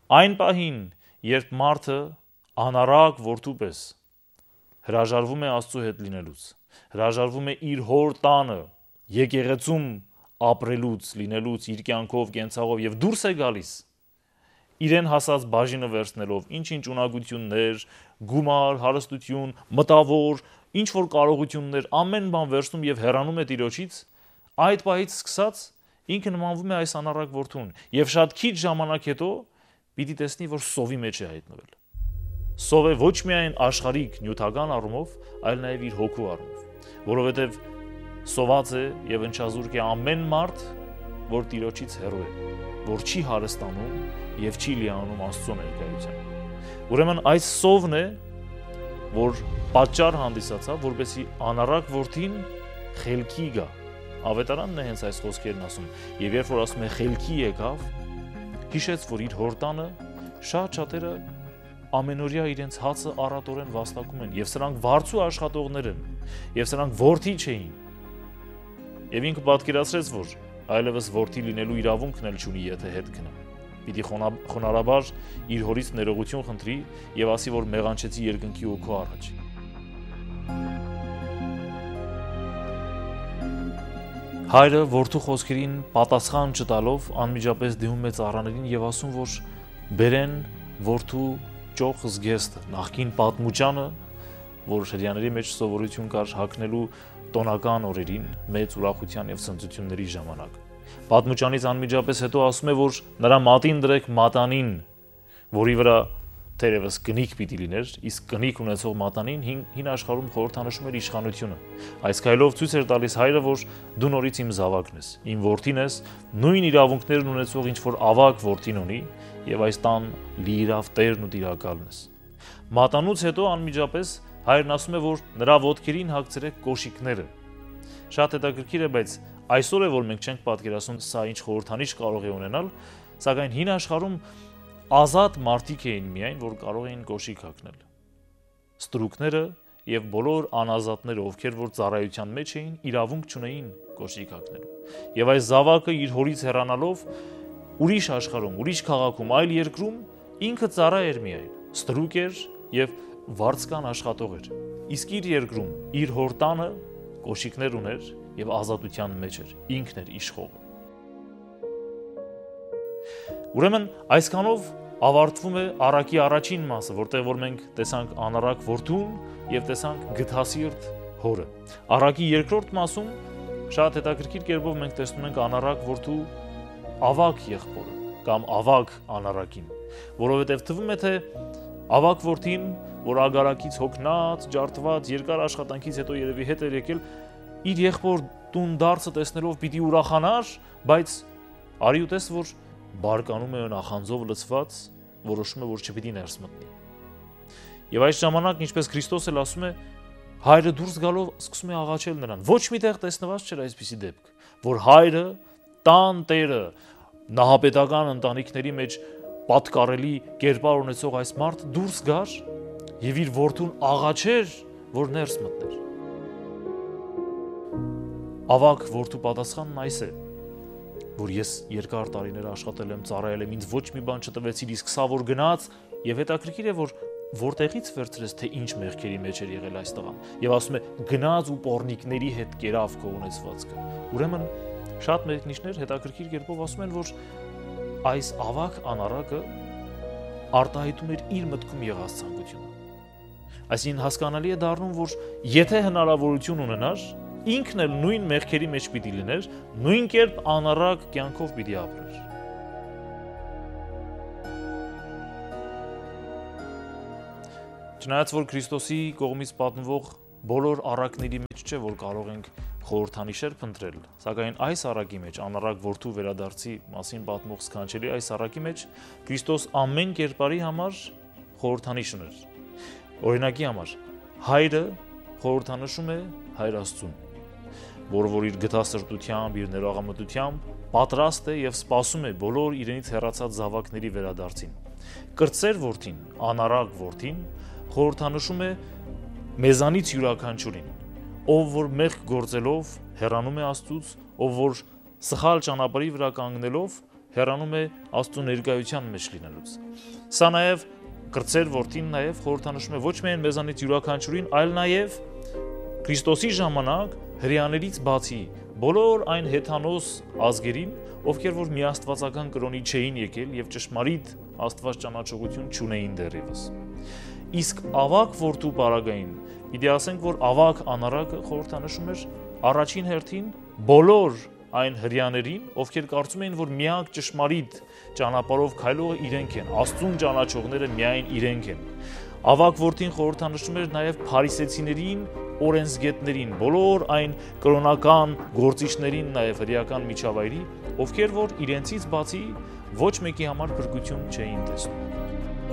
Այն պահին, երբ մարդը անառակ որդու պես հրաժարվում է Աստծո հետ լինելուց, հրաժարվում է իր հոր տանը, եկեղեցում ապրելուց, լինելուց, իր կյանքով, կենցաղով եւ դուրս է գալիս, իրեն հասած բաժինը վերցնելով, ինչ-ինչ ունակություններ, գումար, հարստություն, մտավոր, ինչ որ կարողություններ, ամեն բան վերցնում եւ հեռանում է Տիրոջից, այդ պահից սկսած ինքը նմանվում է այս անառակ որդուն եւ շատ քիչ ժամանակ հետո պիտի տեսնի, որ սովի մեջ է հայտնվել։ Սով է ոչ միայն աշխարհիկ նյութական առումով, այլ նաեւ իր հոգու առումով, որովհետեւ սոված է եւ ընչազուրկ է ամեն մարդ, որ Տիրոջից հեռու է, որ չի հարստանում եւ չի լիանում Աստծո ներկայությամբ։ Ուրեմն այս սովն է, որ պատճառ հանդիսացավ, որպեսզի անառակ որդին խելքի գա։ Ավետարանն է հենց այս խոսքերն ասում, եւ երբ որ ասում է խելքի եկավ, հիշեց, որ իր հորտանը շատ շատերը ամենօրյա իրենց հացը առատորեն վաստակում են, եւ սրանք վարձու աշխատողներ են, եւ սրանք որդի չէին։ Եվ ինքը պատկերացրեց, որ այլևս որդի լինելու իրավունքն էլ չունի, եթե հետ գնա։ Պիտի խոնարհաբար իր հորից ներողություն խնդրի եւ ասի, որ մեղանչեցի երկնքի ու քո առաջ։ Հայրը որդու խոսքերին պատասխան չտալով անմիջապես դիմում է ծառաներին եւ ասում, որ բերեն որդու ճոխ զգեստը, նախկին պատմուճանը, որ հրյաների մեջ սովորություն կար հագնելու տոնական օրերին, մեծ ուրախության եւ ցնծությունների ժամանակ։ Պատմուճանից անմիջապես հետո ասում է, որ նրա մատին դրեք մատանին, որի վրա թերևս կնիկ պիտի լիներ, իսկ կնիկ ունեցող մատանին հին աշխարհում խորհրդանշում էր իշխանությունը։ Այս քայլով ցույց էր տալիս հայրը, որ դու նորից իմ զավակն ես, իմ որդին ես, նույն իրավունքներն ունեցող ինչ որ ավակ որդին ունի, եւ այս տան լիիրավ տերն ու տիրակալն ես։ Մատանուց հետո անմիջապես հայրն ասում է, որ նրա ոտքերին հագցրեք կոշիկները։ Շատ հետաքրքիր է, բայց այսօր է, որ մենք չենք պատկերացնում սա ինչ խորհրդանիշ կարող է ունենալ, սակայն հին աշխարհում ազատ մարդիկ էին միայն, որ կարող էին կոշիկ հագնել։ Ստրուկները եւ բոլոր անազատները, ովքեր որ ծառայության մեջ էին, իրավունք չունեին կոշիկ հագնելու։ Եվ այս զավակը իր հորից հեռանալով ուրիշ աշխարհում, ուրիշ քաղաքում, այլ երկրում ինքը ծառա էր միայն, ստրուկ էր եւ վարձկան աշխատող էր։ Իսկ իր երկրում իր հորտանը կոշիկներ ուներ եւ ազատության մեջ էր, ինքն էր իշխողը։ Ուրեմն այսքանով ավարտվում է առակի առաջին մասը, որտեղ որ մենք տեսանք անառակ որդուն եւ տեսանք գթասիրտ հորը։ Առակի երկրորդ մասում շատ հետաքրքիր կերպով մենք տեսնում ենք անառակ որդու ավակ եղբորը կամ ավակ անառակին, որովհետեւ թվում է թե ավակ որդին, որ ագարակից հոգնած, ջարդված, երկար աշխատանքից հետո երևի հետ էր եկել, իր եղբոր տուն դարձը տեսնելով պիտի ուրախանար, բայց արի ու տես, որ բարկանում է նախանձով լցված, որոշում է, որ չպիտի ներս մտնի։ Եվ այս ժամանակ, ինչպես Քրիստոս էլ ասում է, հայրը դուրս գալով սկսում է աղաչել նրան։ Ոչ միտեղ տեսնված չէր այսպիսի դեպք, որ հայրը, տան տերը, նահապետական ընտանիքների մեջ պատկառելի կերպար ունեցող այս մարդ դուրս գար եւ իր որդուն աղաչեր, որ ներս մտներ։ Ավակ որդու պատասխանն այս է, որ ես երկար տարիներ աշխատել եմ, ծառայել եմ, ինձ ոչ մի բան չտվեցիր, իսկ սա որ գնաց, եւ հետաքրքիր է, որ որտեղից վերցրեց, թե ինչ մեղքերի մեջ էր եղել այս տղան։ Եվ ասում է, գնաց ու պոռնիկների հետ կերավ քո ունեցվածքը։ Ուրեմն շատ մեկնիշներ հետաքրքիր կերպով ասում են, որ այս ավակ անառակը արտահայտում էր իր մտքում եղած ցանկությունը։ Այսինքն հասկանալի է դառնում, որ եթե հնարավորություն ունենար, ինքն էլ նույն մեղքերի մեջ պիտի լիներ, նույն կերպ անառակ կյանքով պիտի ապրեր։ Չնայած որ Քրիստոսի կողմից պատմվող բոլոր առակների մեջ չէ, որ կարող ենք խորհրդանիշեր փնտրել, սակայն այս առակի մեջ, անառակ որդու վերադարձի մասին պատմող սքանչելի այս առակի մեջ Քրիստոս ամեն կերպարի համար խորհրդանիշ ուներ։ Օրինակի համար հայրը խորհրդանշում է Հայր Աստծուն, որ իր գթասրտությամբ, իր ներողամտությամբ պատրաստ է եւ սպասում է բոլոր իրենից հեռացած զավակների վերադարձին։ Կրտսեր որդին, անառակ որդին խորհրդանշում է մեզանից յուրաքանչյուրին, ով որ մեղք գործելով հեռանում է Աստծուց, ով որ սխալ ճանապարհի վրա կանգնելով հեռանում է Աստծո ներկայության մեջ լինելուց։ Սա նաև կրտսեր որդին նաև խորհրդանշում է ոչ միայն մեզանից յուրաքանչյուրին, այլ նաև Քրիստոսի ժամանակ հրեաներից բացի բոլոր այն հեթանոս ազգերին, ովքեր որ միաստվածական կրոնի չէին եկել եւ ճշմարիտ Աստված ճանաչողություն չունեին դեռևս։ Իսկ ավակ որդու պարագային, պիտի ասենք, որ ավակ անառակը խորհրդանշում էր առաջին հերթին բոլոր այն հրեաներին, ովքեր կարծում էին, որ միակ ճշմարիտ ճանապարհով քայլողը իրենք են, Աստծուն ճանաչողները միայն իրենք են։ Ավակ որդին խորհրդանշում էր նաև փարիսեցիներին, օրենսգետներին, բոլոր այն կրոնական գործիչներին, նաև հրեական միջավայրի, ովքեր որ իրենցից բացի ոչ մեկի համար փրկություն չէին տեսնում։